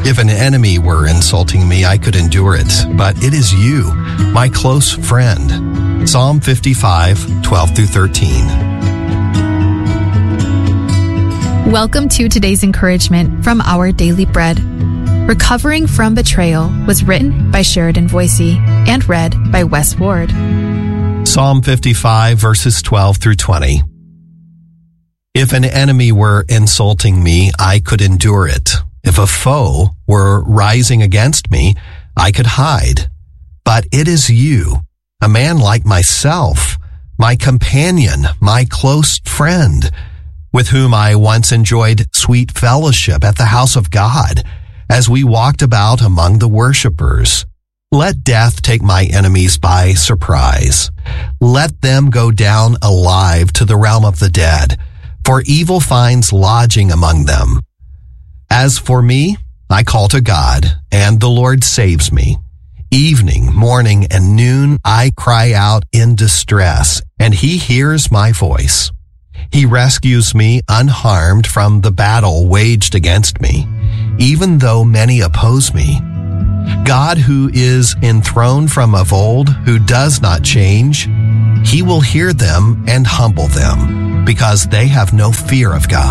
If an enemy were insulting me, I could endure it, but it is you, my close friend. Psalm 55, 12 through 13. Welcome to today's encouragement from Our Daily Bread. Recovering from Betrayal was written by Sheridan Voisey and read by Wes Ward. Psalm 55, verses 12 through 20. If an enemy were insulting me, I could endure it. If a foe were rising against me, I could hide. But it is you, a man like myself, my companion, my close friend, with whom I once enjoyed sweet fellowship at the house of God, as we walked about among the worshipers. Let death take my enemies by surprise. Let them go down alive to the realm of the dead, for evil finds lodging among them. As for me, I call to God, and the Lord saves me. Evening, morning, and noon I cry out in distress, and he hears my voice. He rescues me unharmed from the battle waged against me, even though many oppose me. God, who is enthroned from of old, who does not change, he will hear them and humble them, because they have no fear of God.